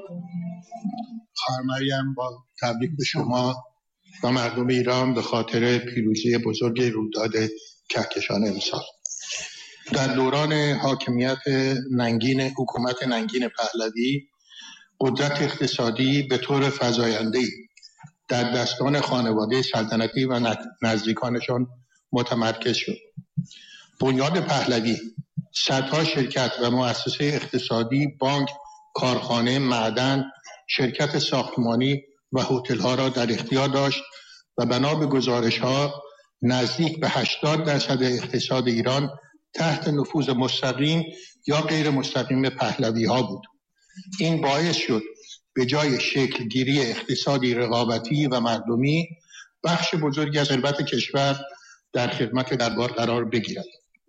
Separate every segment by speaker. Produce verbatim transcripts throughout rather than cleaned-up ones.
Speaker 1: خانم مریم، با تبریک به شما و مردم ایران به خاطر پیروزی بزرگ رویداد کهکشان امسال. در دوران حاکمیت ننگین حکومت ننگین پهلوی، قدرت اقتصادی به طور فزاینده‌ای در دستان خانواده سلطنتی و نزدیکانشان متمرکز شد. بنیاد پهلوی صدها شرکت و مؤسسه اقتصادی، بانک، کارخانه، معدن، شرکت ساختمانی و هتل‌ها را در اختیار داشت و بنا به گزارش‌ها نزدیک به هشتاد درصد اقتصاد ایران تحت نفوذ مستقیم یا غیر مستقیم پهلوی‌ها بود. این باعث شد به جای شکلگیری اقتصادی رقابتی و مردمی، بخش بزرگی از ثروت کشور در خدمت دربار قرار بگیرد.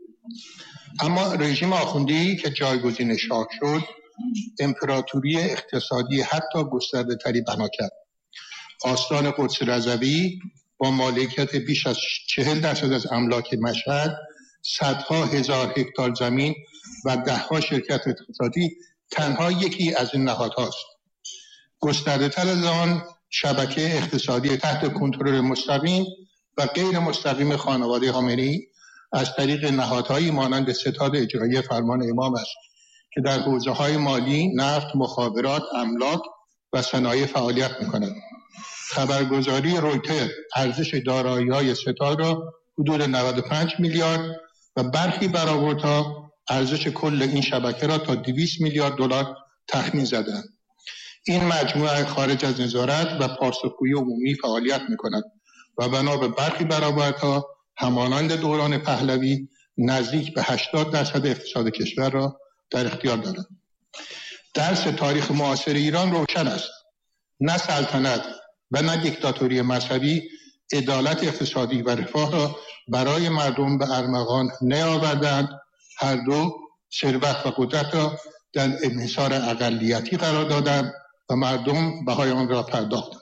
Speaker 1: اما رژیم آخوندی که جایگزین شاه شد، امپراتوری اقتصادی حتی گسترده تری بنا کرد. آستان قدس رضوی با مالکیت بیش از چهل درصد از املاک مشهد، صدها هزار هکتار زمین و دهها شرکت اقتصادی تنها یکی از این نهادهاست. گسترده تر از آن، شبکه اقتصادی تحت کنترل مستقیم و غیر مستقیم خانواده خامنه‌ای از طریق نهادهایی مانند ستاد اجرایی فرمان امام است که در حوزه‌های مالی، نفت، مخابرات، املاک و صنایع فعالیت می‌کند. خبرگزاری رویتر ارزش دارایی‌های ستاد را حدود نود و پنج میلیارد و برخی برآوردها ارزش کل این شبکه را تا دویست میلیارد دلار تخمین زدند. این مجموعه خارج از نظارت و پاسخگویی عمومی فعالیت می‌کند و بنا به برخی برآوردها همانند دوران پهلوی نزدیک به هشتاد درصد اقتصاد کشور را در اختیار دارد. درس تاریخ معاصر ایران روشن است. نه سلطنت و نه دیکتاتوری مذهبی عدالت اقتصادی و رفاه را برای مردم به ارمغان نیاوردند. هر دو ثروت و قدرت را در انحصار اقلیتی قرار دادند و مردم بهای آن را پرداختند.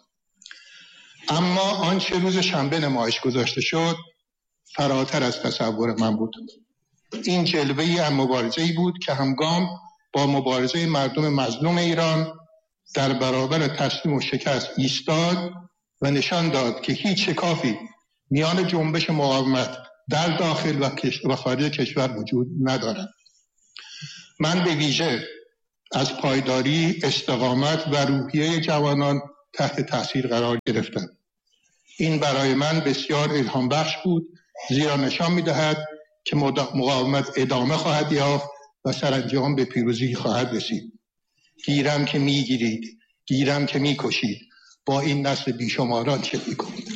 Speaker 1: اما آنچه روز شنبه نمایش گذاشته شد فراتر از تصور من بود. این جلوه‌ای از مبارزه‌ای بود که همگام با مبارزه مردم مظلوم ایران در برابر تسلیم و شکست ایستاد و نشان داد که هیچ شکافی میان جنبش مقاومت در داخل و خارج کشور وجود ندارد. من به ویژه از پایداری، استقامت و روحیه جوانان تحت تاثیر قرار گرفتم. این برای من بسیار الهام بخش بود، زیرا نشان می‌دهد که مقاومت ادامه خواهد یافت و سرانجام به پیروزی خواهد رسید. گیرم که میگیرید، گیرم که میکشید، با این نسل بیشماران چه میکنید؟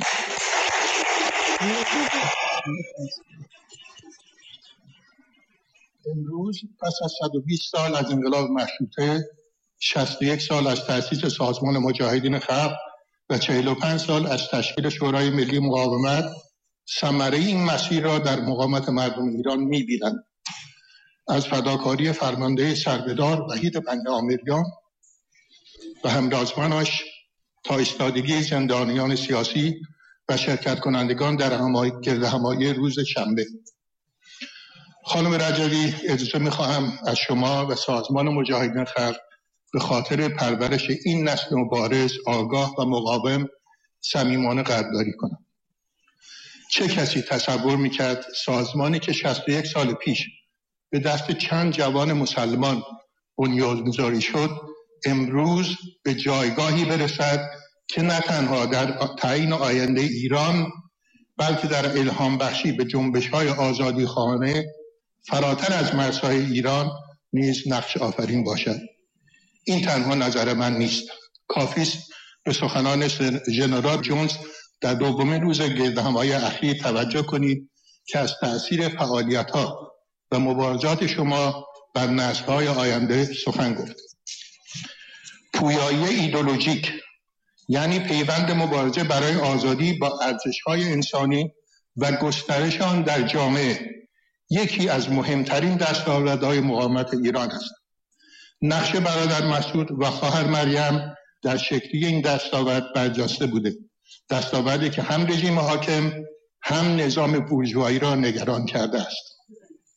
Speaker 1: امروز پس از صد و بیست سال از انقلاب مشروطه، شصت و یک سال از تأسیس سازمان مجاهدین خلق و چهل و پنج سال از تشکیل شورای ملی مقاومت، ثمره این مسیر را در مقاومت مردم ایران می‌بینند. از فداکاری فرمانده سربدار وحید بنده آمریان و همرازمانش تا ایستادگی زندانیان سیاسی و شرکت کنندگان در همای گرد همایی روز شنبه. خانم رجوی، اجازه می‌خواهم از شما و سازمان مجاهدین خلق به خاطر پرورش این نسل مبارز، آگاه و مقاوم صمیمانه قدردانی کنم. چه کسی تصور میکرد سازمانی که شصت و یک سال پیش به دست چند جوان مسلمان بنیانگذاری شد، امروز به جایگاهی برسد که نه تنها در تعیین آینده ایران، بلکه در الهام بخشی به جنبش‌های آزادیخواهانه فراتر از مرزهای ایران نیز نقش آفرین باشد. این تنها نظر من نیست. کافی است به سخنان ژنرال جونز در دومین روز گردهمایی اخیر توجه کنید که از تأثیر فعالیت‌ها و مبارزات شما بر نسل‌های آینده سخن گفت. پویایی ایدئولوژیک یعنی پیوند مبارزه برای آزادی با ارزش‌های انسانی و گسترش آن در جامعه یکی از مهمترین دستاوردهای مقاومت ایران است. نقش برادر مسعود و خواهر مریم در شکلی این دستاورد برجسته بوده. دستاوردی که هم رژیم حاکم هم نظام بورژوایی را نگران کرده است.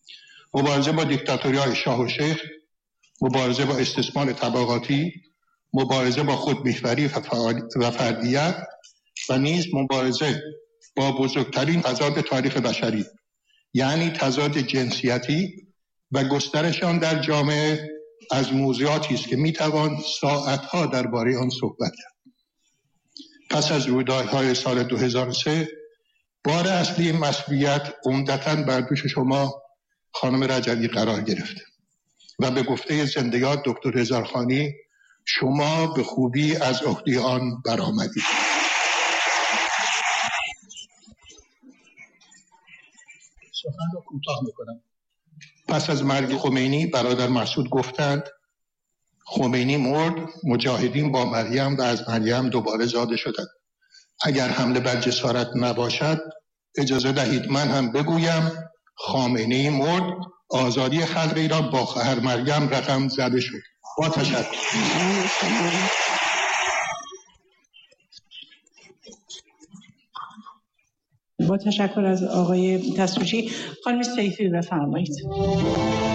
Speaker 1: مبارزه با دیکتاتوری‌های شاه و شیخ، مبارزه با استثمار طبقاتی، مبارزه با خودمحوری و فردیت و نیز مبارزه با بزرگترین تضاد تاریخ بشری، یعنی تضاد جنسیتی و گسترش آن در جامعه، از موضوعاتی است که میتوان ساعتها درباره آن صحبت کرد. پس از رویدادهای سال دو هزار و سه بار اصلی مسئولیت عمدتاً بر دوش شما خانم رجوی قرار گرفت و به گفته زنده یاد دکتر هزارخوانی شما به خوبی از عهده آن برآمدید. سخن را کوتاه میکنم. پس از مرگ خمینی برادر مسعود گفتند خمینی مرد، مجاهدین با مریم و از مریم دوباره زاده شدند. اگر حمله بر جسارت نباشد اجازه دهید من هم بگویم خامنه‌ای مرد، آزادی خلق ایران با خواهر مریم رقم زده شد. با تشکر.
Speaker 2: با تشکر از آقای دستوچی. خانم سیفی بفرمایید.